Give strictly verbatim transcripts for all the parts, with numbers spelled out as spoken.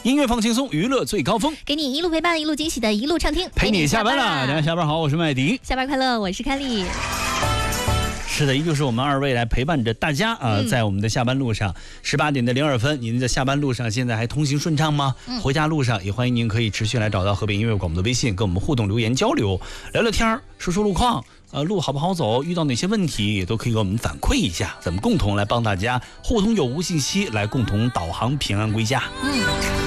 音乐放轻松，娱乐最高峰， 给你一路陪伴，一路惊喜的一路畅听， 陪你下班了。大家下班好，我是麦迪， 下班快乐，我是凯丽。 是的，依旧是我们二位来陪伴着大家啊、呃，在我们的下班路上，十八点的零二分，您在下班路上现在还通行顺畅吗？嗯、回家路上也欢迎您可以持续来找到河北音乐广播的微信，跟我们互动留言交流，聊聊天，说说路况，呃，路好不好走，遇到哪些问题，也都可以给我们反馈一下，咱们共同来帮大家互通有无信息，来共同导航平安归家。嗯。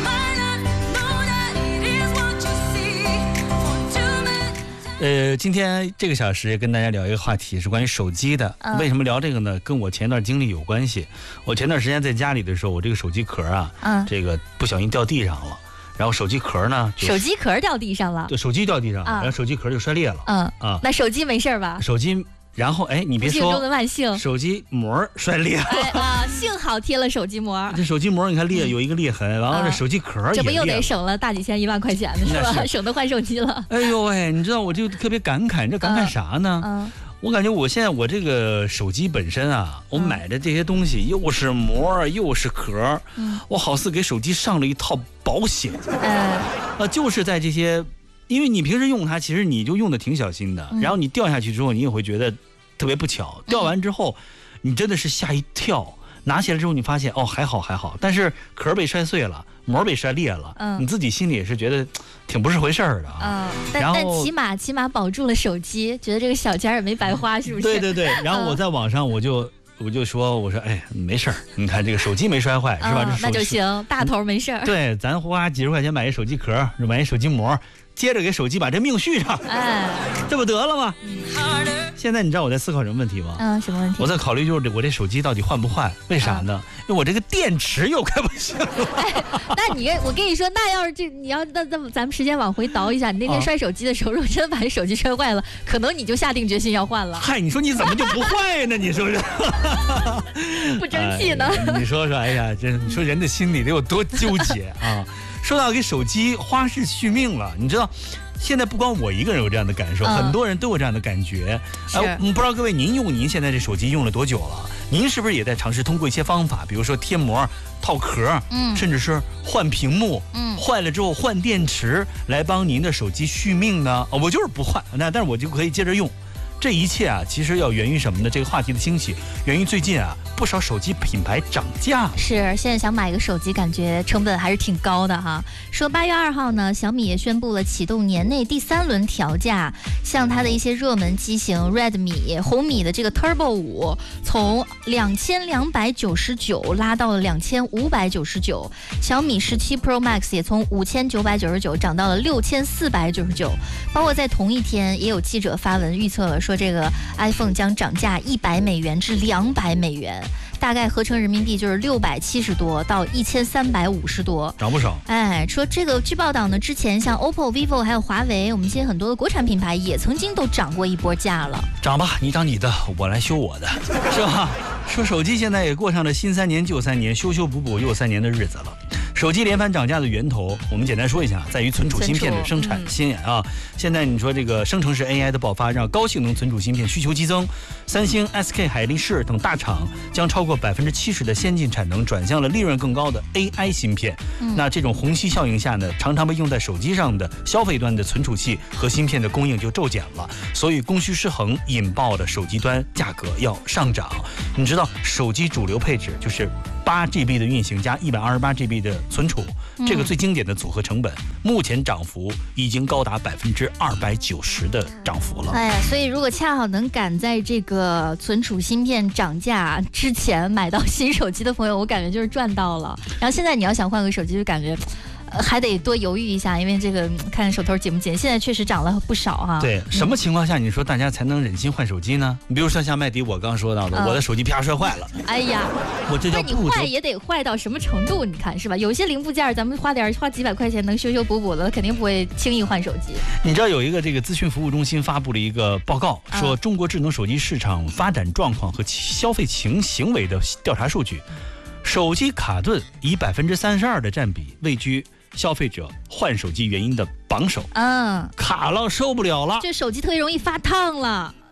呃，今天这个小时跟大家聊一个话题，是关于手机的。嗯、为什么聊这个呢？跟我前段经历有关系。我前段时间在家里的时候，我这个手机壳啊，嗯，这个不小心掉地上了，然后手机壳呢， 手机壳掉地上了， 对，手机掉地上了，啊、然后手机壳就摔裂了。嗯啊，那手机没事吧？ 手机。然后哎，你别说， 中的万幸， 手机膜摔裂了、 哎、啊，幸好贴了手机膜。 这手机膜你看裂有一个裂痕，然后这手机壳也裂了、啊、 这不又得省了大几千一万块钱呢，是吧？省得换手机了。 哎呦喂，你知道我就特别感慨，你这感慨啥呢？嗯。嗯我感觉我现在我这个手机本身啊，我买的这些东西又是膜又是壳，嗯、我好似给手机上了一套保险。嗯。呃，就是在这些。因为你平时用它，其实你就用的挺小心的，嗯、然后你掉下去之后，你也会觉得特别不巧。掉完之后，你真的是吓一跳，拿起来之后你发现哦还好还好，但是壳被摔碎了，膜被摔裂了，嗯、你自己心里也是觉得挺不是回事儿的啊。 嗯、但但起码起码保住了手机，觉得这个小钱也没白花，是不是？ 对对对。然后我在网上我就。我就说，我说，哎，没事儿，你看这个手机没摔坏，是吧？ 嗯、那就行，大头没事儿。 对，咱花几十块钱买一手机壳，买一手机膜，接着给手机把这命续上，哎，这不得了吗？嗯、现在你知道我在思考什么问题吗？ 嗯，什么问题？ 我在考虑就是我这手机到底换不换？为啥呢？嗯、因为我这个电池又快不行了。 哎，那你我跟你说，那要是这你要那那咱们时间往回倒一下，你那天摔手机的时候，如果真的把这手机摔坏了，可能你就下定决心要换了。 嗨，你说你怎么就不坏呢？你说是？ 不争气呢、 哎？你说说，哎呀，这你说人的心里得有多纠结啊！说到给手机花式续命了，你知道，现在不光我一个人有这样的感受，嗯、很多人都有这样的感觉。哎、呃，不知道各位您用您现在这手机用了多久了？您是不是也在尝试通过一些方法，比如说贴膜、套壳，嗯，甚至是换屏幕，嗯，坏了之后换电池，来帮您的手机续命呢？哦、我就是不换，那但是我就可以接着用。这一切啊，其实要源于什么呢？这个话题的兴起，源于最近啊，不少手机品牌涨价。 是，现在想买个手机，感觉成本还是挺高的哈。说八月二号呢，小米也宣布了启动年内第三轮调价，像它的一些热门机型 Redmi、红米的这个 Turbo 五，从两千两百九十九拉到了两千五百九十九，小米十七 Pro Max 也从五千九百九十九涨到了六千四百九十九。包括在同一天，也有记者发文预测了。说这个 iPhone 将涨价一百美元至两百美元，大概合成人民币就是六百七十多到一千三百五十多， 涨不少。 哎，说这个据报道呢，之前像 O P P O、vivo 还有华为，我们一些很多的国产品牌也曾经都涨过一波价了。 涨吧，你涨你的，我来修我的，是吧？说手机现在也过上了新三年旧三年，修修补补又三年的日子了。手机连番涨价的源头，我们简单说一下，在于存储芯片的生产线啊。嗯、现在你说这个生成式 A I 的爆发，让高性能存储芯片需求激增，三星、S K 海力士等大厂将超过百分之七十的先进产能转向了利润更高的 A I 芯片。嗯、那这种虹吸效应下呢，常常被用在手机上的消费端的存储器和芯片的供应就骤减了，所以供需失衡引爆了手机端价格要上涨。你知道手机主流配置就是八 G B 的运行加一百二十八 G B 的存储，这个最经典的组合成本，嗯、目前涨幅已经高达百分之二百九十的涨幅了。 哎呀，所以如果恰好能赶在这个存储芯片涨价之前买到新手机的朋友，我感觉就是赚到了。然后现在你要想换个手机，就感觉。呃、还得多犹豫一下，因为这个看手头紧不紧。现在确实涨了不少哈。 对，什么情况下你说大家才能忍心换手机呢？你比如说像麦迪，我刚说到的，嗯、我的手机啪摔坏了。哎呀，我这叫不。 你坏也得坏到什么程度？你看是吧？有些零部件咱们花点花几百块钱能修修补补的，肯定不会轻易换手机。 你知道有一个这个资讯服务中心发布了一个报告，说中国智能手机市场发展状况和消费情行为的调查数据，手机卡顿以百分之三十二的占比位居消费者换手机原因的榜首。嗯，卡了受不了了， 这手机特别容易发烫了。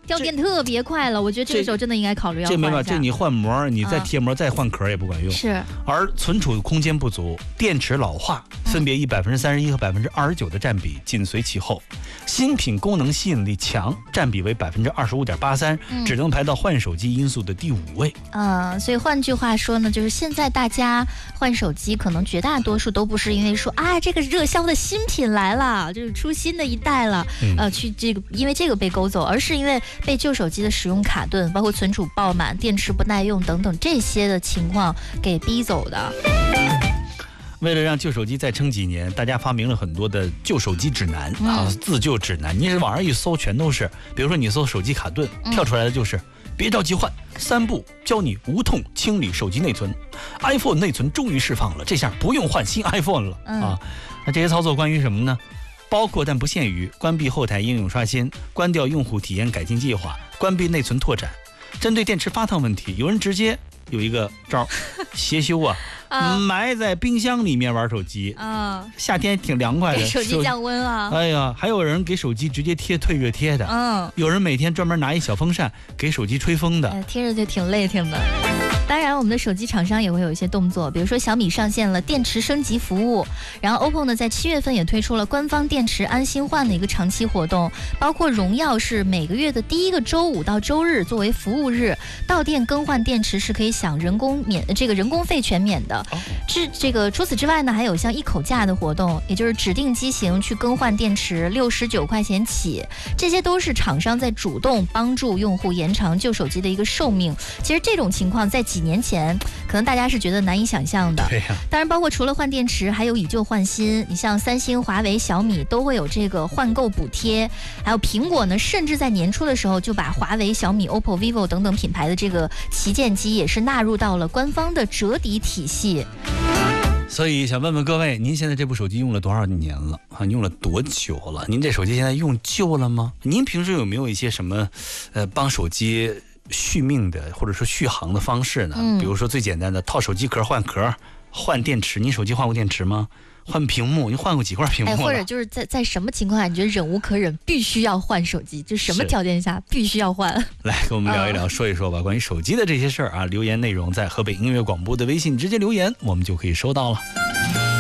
掉电特别快了，我觉得这个时候真的应该考虑要换一下。 这没办法，这你换膜，你再贴膜、嗯、再换壳也不管用。 是。 而存储空间不足，电池老化，分别以百分之三十一和百分之二十九的占比紧随其后。新品功能吸引力强，占比为百分之二十五点八三，只能排到换手机因素的第五位。 嗯，所以换句话说呢，就是现在大家换手机，可能绝大多数都不是因为说啊这个热销的新品来了，就是出新的一代了，嗯、呃，去这个因为这个被勾走，而是因为被旧手机的使用卡顿，包括存储爆满、电池不耐用等等这些的情况给逼走的。 为了让旧手机再撑几年，大家发明了很多的旧手机指南、嗯、啊，自救指南。你网上一搜，全都是，比如说你搜手机卡顿，跳出来的就是、嗯、别着急换，三步教你无痛清理手机内存。iPhone 内存终于释放了，这下不用换新 iPhone 了、嗯、啊。那这些操作关于什么呢？包括但不限于关闭后台应用刷新，关掉用户体验改进计划，关闭内存拓展。针对电池发烫问题，有人直接有一个招邪修啊。Uh, 埋在冰箱里面玩手机啊， uh, 夏天挺凉快的， 给手机降温啊。 哎呀，还有人给手机直接贴退热贴的，嗯，有人每天专门拿一小风扇给手机吹风的， 哎、贴着就挺累挺的。当然，我们的手机厂商也会有一些动作，比如说小米上线了电池升级服务，然后 O P P O 呢在七月份也推出了官方电池安心换的一个长期活动，包括荣耀是每个月的第一个周五到周日作为服务日，到店更换电池是可以享人工免这个人工费全免的。这这个除此之外呢，还有像一口价的活动，也就是指定机型去更换电池，六十九块钱起，这些都是厂商在主动帮助用户延长旧手机的一个寿命。其实这种情况在几年前可能大家是觉得难以想象的。 对呀、啊。 当然，包括除了换电池，还有以旧换新。你像三星、华为、小米都会有这个换购补贴，还有苹果呢，甚至在年初的时候就把华为、小米、O P P O、vivo 等等品牌的这个旗舰机也是纳入到了官方的折抵体系。 所以想问问各位，您现在这部手机用了多少年了啊？用了多久了？您这手机现在用旧了吗？您平时有没有一些什么，呃，帮手机续命的或者说续航的方式呢？嗯、比如说最简单的套手机壳换壳、换电池。您手机换过电池吗？换屏幕，你换过几块屏幕了？ 哎，或者就是在在什么情况下你觉得忍无可忍，必须要换手机？就什么条件下必须要换？ 来跟我们聊一聊，嗯、说一说吧，关于手机的这些事儿啊。留言内容在河北音乐广播的微信直接留言，我们就可以收到了。